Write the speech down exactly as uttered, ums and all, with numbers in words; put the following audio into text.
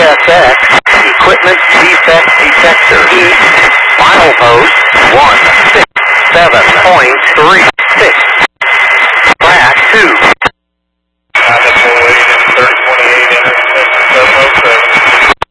S X, equipment defect detector, east, milepost one six seven point three.